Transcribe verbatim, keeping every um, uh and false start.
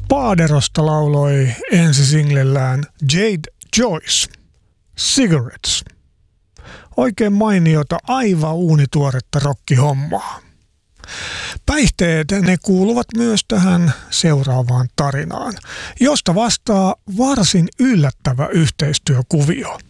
Paaderosta lauloi ensisinglellään Jade Joyce, Cigarettes. Oikein mainiota, aivan uunituoretta rokkihommaa. Päihteet, ne kuuluvat myös tähän seuraavaan tarinaan, josta vastaa varsin yllättävä yhteistyökuvio.